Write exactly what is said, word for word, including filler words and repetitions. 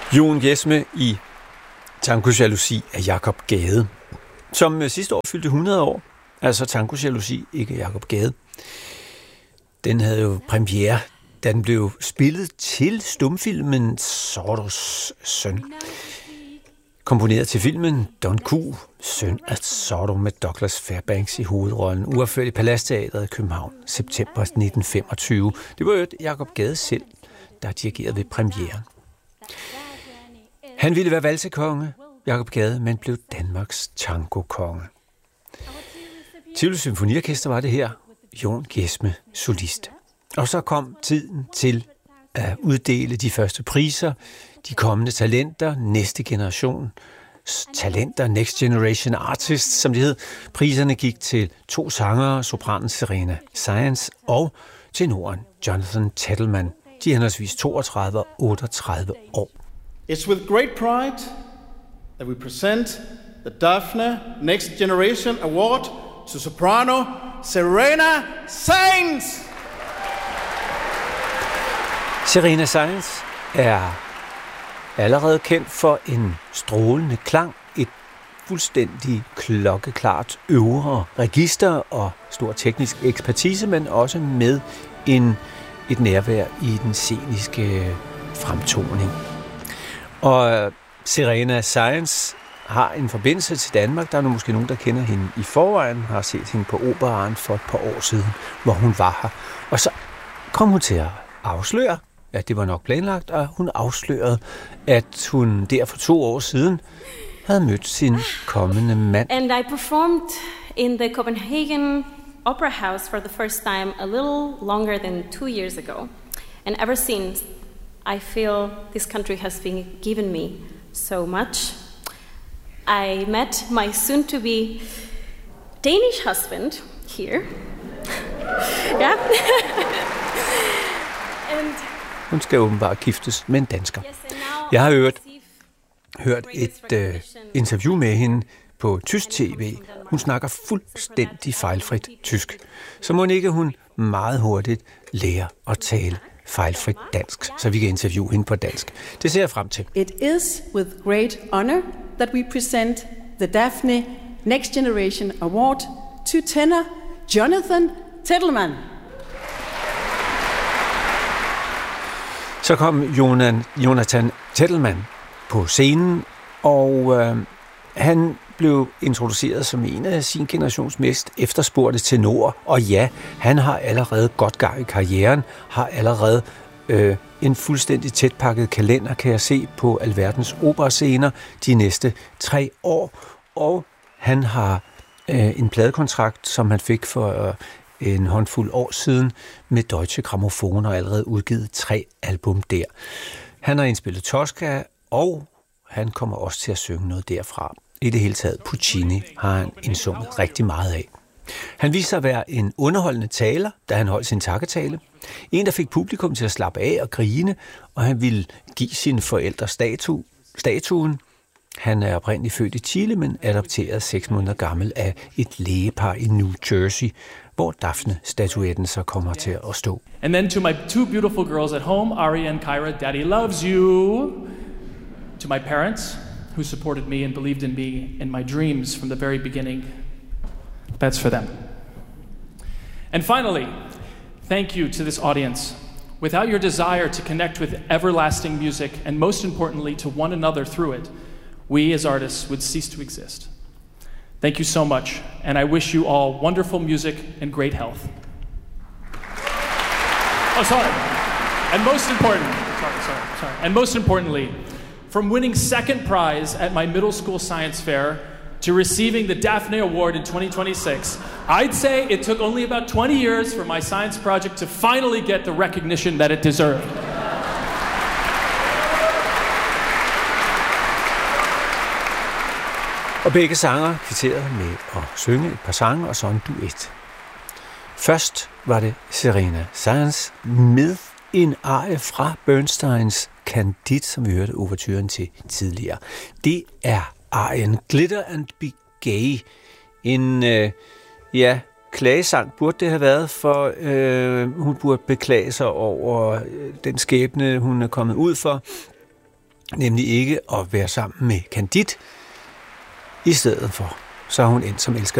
Jon Gesme i Tango Jalousi af Jacob Gade, som sidste år fyldte hundrede år. Altså Tango Jalousi, ikke Jacob Gade. Den havde jo premiere, da den blev spillet til stumfilmen Zorros søn. Komponeret til filmen Don Q, søn af Zorro, med Douglas Fairbanks i hovedrollen, uafført i Paladsteatret i København, september nitten femogtyve. Det var jo Jacob Gade selv, der dirigerede ved premieren. Han ville være valsekonge, Jacob Gade, men blev Danmarks tangokonge. Tivoli Symfoniorkester var det her, Jon Gesme solist. Og så kom tiden til at uddele de første priser, de kommende talenter, næste generation talenter, Next Generation Artists, som det hed. Priserne gik til to sangere, sopranen Serena Science og tenoren Jonathan Tettelman. De er henholdsvis toogtredive og otteogtredive år. It's with great pride that we present the Daphne Next Generation Award to soprano Serena Science. Serena Science er allerede kendt for en strålende klang, et fuldstændig klokkeklart øvre register og stor teknisk ekspertise, men også med en, et nærvær i den sceniske fremtoning. Og Serena Science har en forbindelse til Danmark. Der er nu måske nogen, der kender hende i forvejen, har set hende på Operaen for et par år siden, hvor hun var her. Og så kom hun til at afsløre, ja, det var nok planlagt, og hun afslørede, at hun der for to år siden havde mødt sin kommende mand. And I performed in the Copenhagen Opera House for the first time a little longer than two years ago. And ever since, I feel this country has been given me so much. I met my soon-to-be Danish husband here. Yeah. And hun skal åbenbart giftes med en dansker. Jeg har hørt, hørt et øh, interview med hende på tysk tv. Hun snakker fuldstændig fejlfrit tysk. Så må ikke hun meget hurtigt lære at tale fejlfrit dansk, så vi kan interviewe hende på dansk. Det ser jeg frem til. It is with great honor that we present the Daphne Next Generation Award to tenor Jonathan Tettelman. Så kom Jonathan Tettelman på scenen, og øh, han blev introduceret som en af sin generations mest efterspurgte tenorer. Og ja, han har allerede godt gang i karrieren, har allerede øh, en fuldstændig tætpakket kalender, kan jeg se, på alverdens operascener de næste tre år. Og han har øh, en pladekontrakt, som han fik for øh, en håndfuld år siden med Deutsche Grammophon, og allerede udgivet tre album der. Han har indspillet Tosca, og han kommer også til at synge noget derfra. I det hele taget, Puccini har han indsunget rigtig meget af. Han viste sig at være en underholdende taler, da han holdt sin takketale. En, der fik publikum til at slappe af og grine, og han ville give sine forældre statu, statuen. Han er oprindeligt født i Chile, men adopteret seks måneder gammel af et lægepar i New Jersey, hvor Daphne-statuetten så kommer til at stå. And then to my two beautiful girls at home, Aria and Kyra, Daddy loves you. To my parents, who supported me and believed in me and my dreams from the very beginning. That's for them. And finally, thank you to this audience. Without your desire to connect with everlasting music, and most importantly, to one another through it, we as artists would cease to exist. Thank you so much, and I wish you all wonderful music and great health. Oh, sorry. And most important, sorry, sorry, sorry. And most importantly, from winning second prize at my middle school science fair to receiving the Daphne Award in twenty twenty-six, I'd say it took only about twenty years for my science project to finally get the recognition that it deserved. Og begge sanger kvitterede med at synge et par sange og så en duet. Først var det Serena Science med en arie fra Bernsteins Candide, som vi hørte ouverturen til tidligere. Det er arien Glitter and Be Gay. En, øh, ja, klagesang burde det have været, for øh, hun burde beklage sig over øh, den skæbne, hun er kommet ud for. nemlig ikke at være sammen med Candide. I stedet for, så er hun endt som elsker